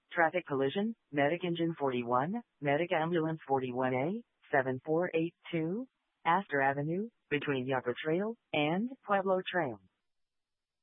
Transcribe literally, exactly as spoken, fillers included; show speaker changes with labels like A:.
A: Traffic collision, Medic Engine forty-one, Medic Ambulance forty-one A, seven four eight two, Astor Avenue, between Yucca Trail and Pueblo Trail.